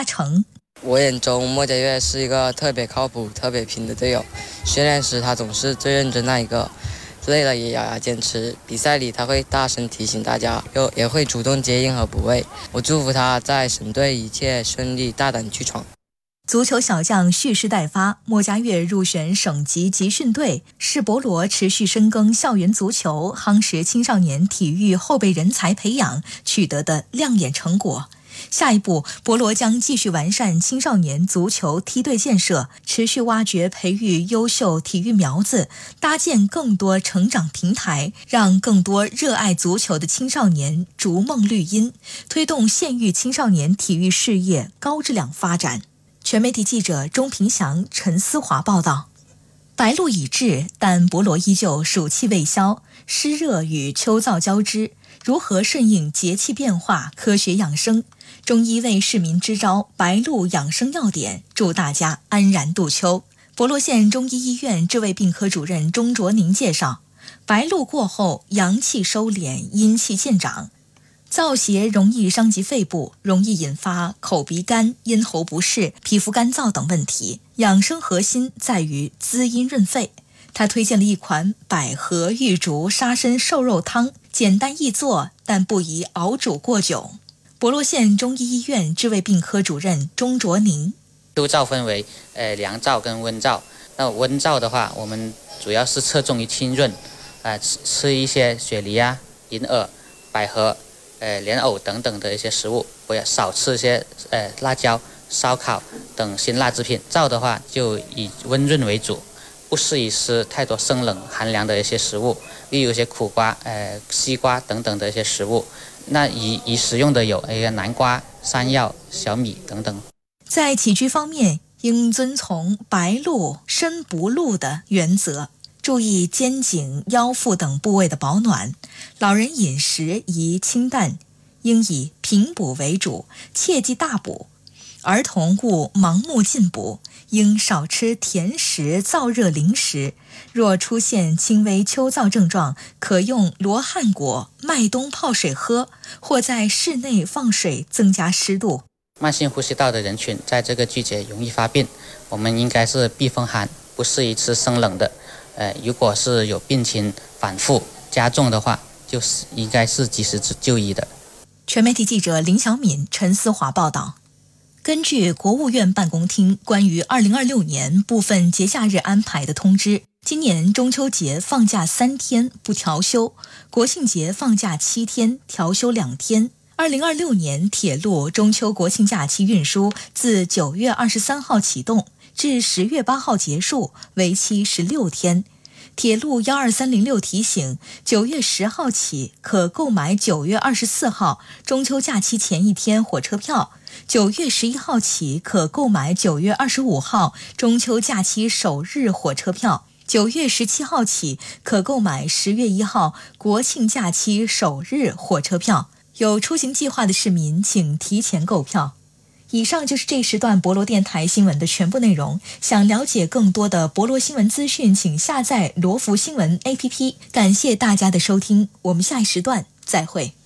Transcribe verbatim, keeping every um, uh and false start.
嘉诚。 我眼中莫家跃是一个特别靠谱、特别拼的队友。训练时他总是最认真那一个，累了也咬牙坚持。比赛里他会大声提醒大家，又也会主动接应和补位。我祝福他在省队一切顺利，大胆去闯。 足球小将蓄势待发，莫家跃入选省级集训队，是博罗持续深耕校园足球、夯实青少年体育后备人才培养取得的亮眼成果。下一步，博罗将继续完善青少年足球梯队建设，持续挖掘培育优秀体育苗子，搭建更多成长平台，让更多热爱足球的青少年逐梦绿茵，推动县域青少年体育事业高质量发展。全媒体记者钟平祥、陈思华报道。白露已至，但博罗依旧暑气未消，湿热与秋燥交织，如何顺应节气变化，科学养生？中医为市民支招白露养生要点，祝大家安然度秋。博罗县中医医院治胃病科主任钟卓宁介绍，白露过后，阳气收敛，阴气渐长，燥邪容易伤及肺部，容易引发口鼻干、咽喉不适、皮肤干燥等问题。养生核心在于滋阴润肺。他推荐了一款百合玉竹沙参瘦肉汤，简单易做，但不宜熬煮过久。博罗县中医医院治胃病科主任钟卓宁， 秋燥分为呃凉燥跟温燥。那温燥的话，我们主要是侧重于清润，呃吃吃一些雪梨啊、银耳、百合、呃莲藕等等的一些食物，不要少吃一些呃辣椒、烧烤等辛辣制品。燥的话就以温润为主，不适宜吃太多生冷寒凉的一些食物，例如一些苦瓜、呃西瓜等等的一些食物。那宜宜食用的有一个南瓜、山药、小米等等。 在起居方面，应遵从白露身不露的原则，注意肩颈、腰腹等部位的保暖。老人饮食宜清淡，应以平补为主，切忌大补。儿童勿盲目进补，应少吃甜食、燥热零食。若出现轻微秋燥症状，可用罗汉果、麦冬泡水喝，或在室内放水增加湿度。 慢性呼吸道的人群在这个季节容易发病，我们应该是避风寒，不适宜吃生冷的。呃，如果是有病情反复加重的话，就是应该是及时就医的。 全媒体记者林小敏、陈思华报道。根据国务院办公厅关于二零二六年部分节假日安排的通知，今年中秋节放假三天不调休，国庆节放假七天调休两天。二零二六年铁路中秋国庆假期运输自九月二十三号启动至十月八号结束，为期十六天。铁路幺二三零六提醒，九月十号起可购买九月二十四号中秋假期前一天火车票，九月十一号起可购买九月二十五号中秋假期首日火车票，九月十七号起可购买十月一号国庆假期首日火车票。有出行计划的市民请提前购票。以上就是这时段博罗电台新闻的全部内容。想了解更多的博罗新闻资讯，请下载罗福新闻 A P P。感谢大家的收听，我们下一时段再会。